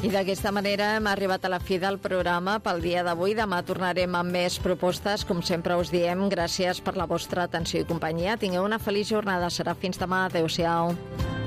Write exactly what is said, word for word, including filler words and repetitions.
I d'aquesta manera hem arribat a la fi del programa pel dia d'avui. Demà tornarem amb més propostes, com sempre us diem. Gràcies per la vostra atenció i companyia. Tingueu una feliç jornada. Serà fins demà. Adéu-siau.